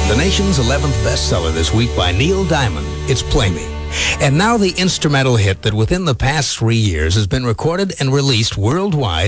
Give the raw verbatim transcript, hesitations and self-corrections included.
The nation's eleventh bestseller this week by Neil Diamond. It's Play Me. And now the instrumental hit that within the past three years has been recorded and released worldwide